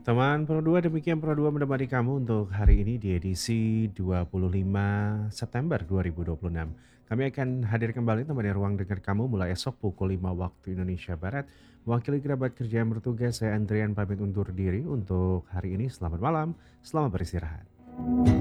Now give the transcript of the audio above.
Teman Pro 2, demikian Pro 2 menemani kamu untuk hari ini di edisi 25 September 2026. Kami akan hadir kembali temani ruang dengar kamu mulai esok pukul 5 waktu Indonesia Barat. Mewakili kerabat kerja yang bertugas, saya Andrian pamit undur diri untuk hari ini. Selamat malam, selamat beristirahat.